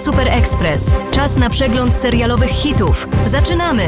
Super Express. Czas na przegląd serialowych hitów. Zaczynamy!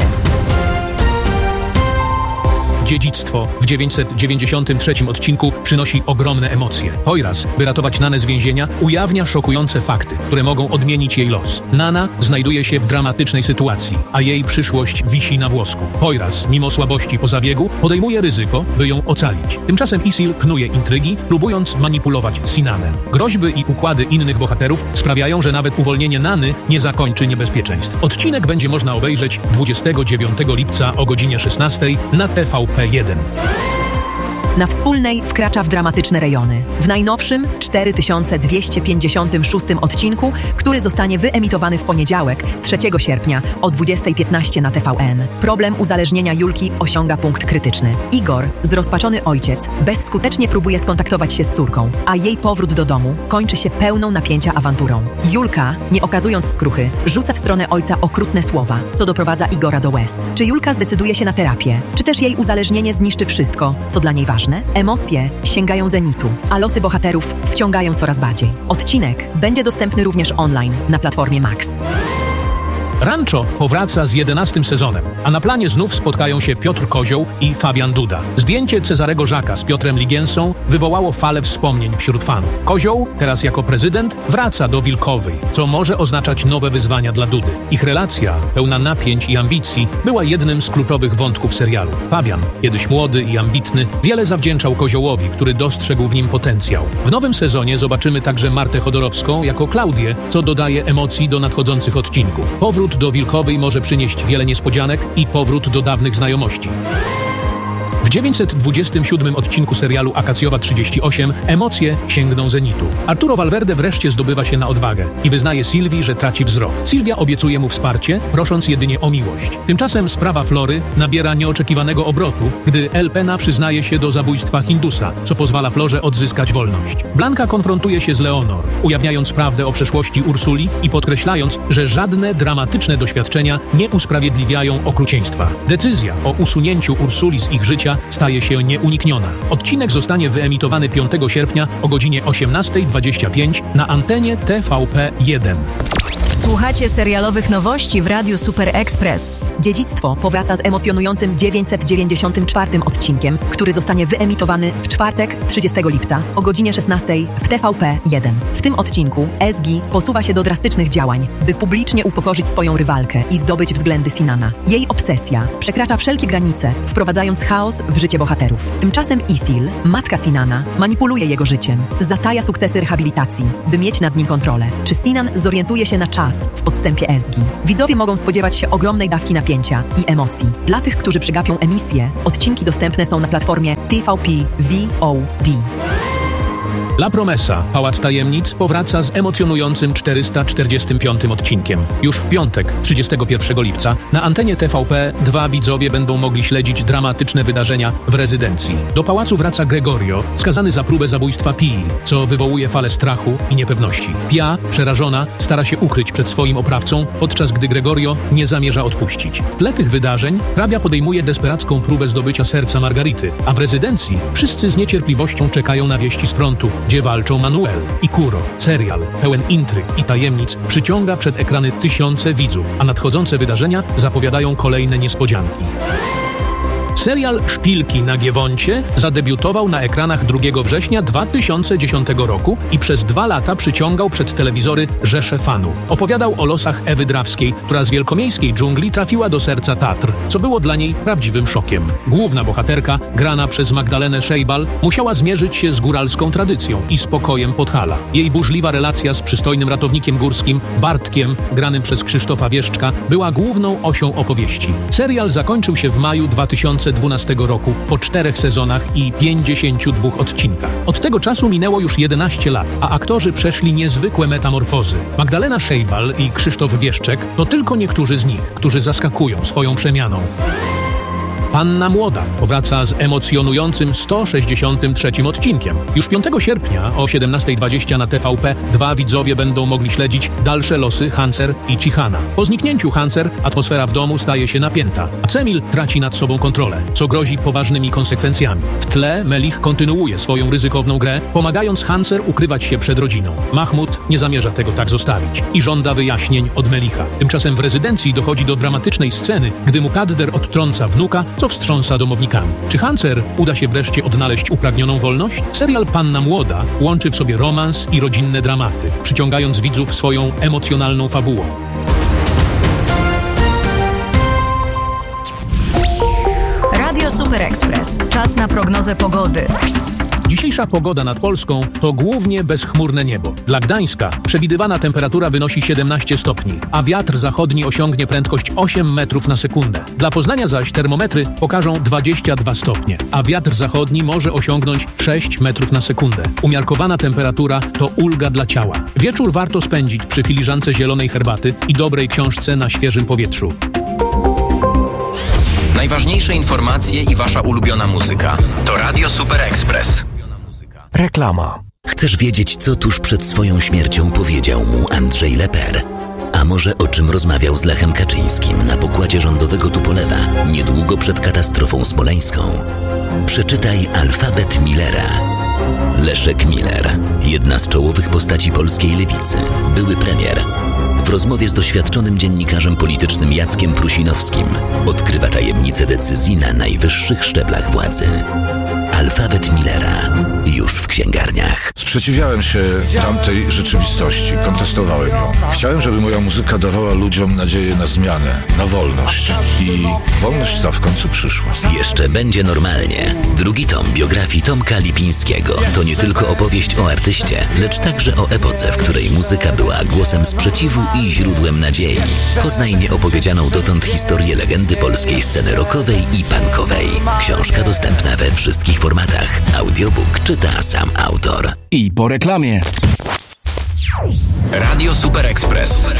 Dziedzictwo w 993 odcinku przynosi ogromne emocje. Poiras, by ratować Nanę z więzienia, ujawnia szokujące fakty, które mogą odmienić jej los. Nana znajduje się w dramatycznej sytuacji, a jej przyszłość wisi na włosku. Poiras, mimo słabości po zabiegu, podejmuje ryzyko, by ją ocalić. Tymczasem Isil knuje intrygi, próbując manipulować Sinanem. Groźby i układy innych bohaterów sprawiają, że nawet uwolnienie Nany nie zakończy niebezpieczeństw. Odcinek będzie można obejrzeć 29 lipca o godzinie 16 na TVP1. Na Wspólnej wkracza w dramatyczne rejony. W najnowszym 4256 odcinku, który zostanie wyemitowany w poniedziałek, 3 sierpnia o 20:15 na TVN. Problem uzależnienia Julki osiąga punkt krytyczny. Igor, zrozpaczony ojciec, bezskutecznie próbuje skontaktować się z córką, a jej powrót do domu kończy się pełną napięcia awanturą. Julka, nie okazując skruchy, rzuca w stronę ojca okrutne słowa, co doprowadza Igora do łez. Czy Julka zdecyduje się na terapię? Czy też jej uzależnienie zniszczy wszystko, co dla niej ważne? Emocje sięgają zenitu, a losy bohaterów wciągają coraz bardziej. Odcinek będzie dostępny również online na platformie Max. Rancho powraca z 11. sezonem, a na planie znów spotkają się Piotr Kozioł i Fabian Duda. Zdjęcie Cezarego Żaka z Piotrem Ligiensą wywołało falę wspomnień wśród fanów. Kozioł, teraz jako prezydent, wraca do Wilkowej, co może oznaczać nowe wyzwania dla Dudy. Ich relacja, pełna napięć i ambicji, była jednym z kluczowych wątków serialu. Fabian, kiedyś młody i ambitny, wiele zawdzięczał Koziołowi, który dostrzegł w nim potencjał. W nowym sezonie zobaczymy także Martę Chodorowską jako Klaudię, co dodaje emocji do nadchodzących odcinków. Powrót do Wilkowej może przynieść wiele niespodzianek i powrót do dawnych znajomości. W 927 odcinku serialu Akacjowa 38 emocje sięgną zenitu. Arturo Valverde wreszcie zdobywa się na odwagę i wyznaje Sylwii, że traci wzrok. Sylwia obiecuje mu wsparcie, prosząc jedynie o miłość. Tymczasem sprawa Flory nabiera nieoczekiwanego obrotu, gdy El Pena przyznaje się do zabójstwa Hindusa, co pozwala Florze odzyskać wolność. Blanka konfrontuje się z Leonor, ujawniając prawdę o przeszłości Ursuli i podkreślając, że żadne dramatyczne doświadczenia nie usprawiedliwiają okrucieństwa. Decyzja o usunięciu Ursuli z ich życia staje się nieunikniona. Odcinek zostanie wyemitowany 5 sierpnia o godzinie 18:25 na antenie TVP1. Słuchacie serialowych nowości w Radiu Super Express. Dziedzictwo powraca z emocjonującym 994 odcinkiem, który zostanie wyemitowany w czwartek 30 lipca o godzinie 16 w TVP1. W tym odcinku Ezgi posuwa się do drastycznych działań, by publicznie upokorzyć swoją rywalkę i zdobyć względy Sinana. Jej obsesja przekracza wszelkie granice, wprowadzając chaos w życie bohaterów. Tymczasem Isil, matka Sinana, manipuluje jego życiem, zataja sukcesy rehabilitacji, by mieć nad nim kontrolę. Czy Sinan zorientuje się na czas w podstępie Ezgi? Widzowie mogą spodziewać się ogromnej dawki napięcia i emocji. Dla tych, którzy przegapią emisję, odcinki dostępne są na platformie TVP VOD. La Promesa, Pałac Tajemnic, powraca z emocjonującym 445 odcinkiem. Już w piątek, 31 lipca, na antenie TVP2 widzowie będą mogli śledzić dramatyczne wydarzenia w rezydencji. Do pałacu wraca Gregorio, skazany za próbę zabójstwa Pii, co wywołuje falę strachu i niepewności. Pia, przerażona, stara się ukryć przed swoim oprawcą, podczas gdy Gregorio nie zamierza odpuścić. W tle tych wydarzeń hrabia podejmuje desperacką próbę zdobycia serca Margarity, a w rezydencji wszyscy z niecierpliwością czekają na wieści z frontu, gdzie walczą Manuel i Kuro. Serial, pełen intryg i tajemnic, przyciąga przed ekrany tysiące widzów, a nadchodzące wydarzenia zapowiadają kolejne niespodzianki. Serial Szpilki na Giewoncie zadebiutował na ekranach 2 września 2010 roku i przez 2 lata przyciągał przed telewizory rzesze fanów. Opowiadał o losach Ewy Drawskiej, która z wielkomiejskiej dżungli trafiła do serca Tatr, co było dla niej prawdziwym szokiem. Główna bohaterka, grana przez Magdalenę Szejbal, musiała zmierzyć się z góralską tradycją i spokojem Podhala. Jej burzliwa relacja z przystojnym ratownikiem górskim, Bartkiem, granym przez Krzysztofa Wieszczka, była główną osią opowieści. Serial zakończył się w maju 2012 roku po 4 sezonach i 52 odcinkach. Od tego czasu minęło już 11 lat, a aktorzy przeszli niezwykłe metamorfozy. Magdalena Szejbal i Krzysztof Wieszczek to tylko niektórzy z nich, którzy zaskakują swoją przemianą. Panna Młoda powraca z emocjonującym 163 odcinkiem. Już 5 sierpnia o 17:20 na TVP 2 widzowie będą mogli śledzić dalsze losy Hanser i Cichana. Po zniknięciu Hanser atmosfera w domu staje się napięta, a Cemil traci nad sobą kontrolę, co grozi poważnymi konsekwencjami. W tle Melich kontynuuje swoją ryzykowną grę, pomagając Hanser ukrywać się przed rodziną. Mahmud nie zamierza tego tak zostawić i żąda wyjaśnień od Melicha. Tymczasem w rezydencji dochodzi do dramatycznej sceny, gdy Mukadder odtrąca wnuka, co wstrząsa domownikami. Czy Hanser uda się wreszcie odnaleźć upragnioną wolność? Serial Panna Młoda łączy w sobie romans i rodzinne dramaty, przyciągając widzów swoją emocjonalną fabułą. Radio Super Express. Czas na prognozę pogody. Dzisiejsza pogoda nad Polską to głównie bezchmurne niebo. Dla Gdańska przewidywana temperatura wynosi 17 stopni, a wiatr zachodni osiągnie prędkość 8 metrów na sekundę. Dla Poznania zaś termometry pokażą 22 stopnie, a wiatr zachodni może osiągnąć 6 metrów na sekundę. Umiarkowana temperatura to ulga dla ciała. Wieczór warto spędzić przy filiżance zielonej herbaty i dobrej książce na świeżym powietrzu. Najważniejsze informacje i wasza ulubiona muzyka to Radio Super Express. Reklama. Chcesz wiedzieć, co tuż przed swoją śmiercią powiedział mu Andrzej Leper? A może o czym rozmawiał z Lechem Kaczyńskim na pokładzie rządowego Tupolewa niedługo przed katastrofą smoleńską? Przeczytaj Alfabet Millera. Leszek Miller, jedna z czołowych postaci polskiej lewicy, były premier. W rozmowie z doświadczonym dziennikarzem politycznym Jackiem Prusinowskim odkrywa tajemnice decyzji na najwyższych szczeblach władzy. Alfabet Millera. Już w księgarniach. Sprzeciwiałem się tamtej rzeczywistości. Kontestowałem ją. Chciałem, żeby moja muzyka dawała ludziom nadzieję na zmianę, na wolność. I wolność ta w końcu przyszła. Jeszcze będzie normalnie. Drugi tom biografii Tomka Lipińskiego to nie tylko opowieść o artyście, lecz także o epoce, w której muzyka była głosem sprzeciwu i źródłem nadziei. Poznaj nieopowiedzianą dotąd historię legendy polskiej sceny rockowej i punkowej. Książka dostępna we wszystkich formatach. Audiobook czyta sam autor. I po reklamie. Radio Super Express.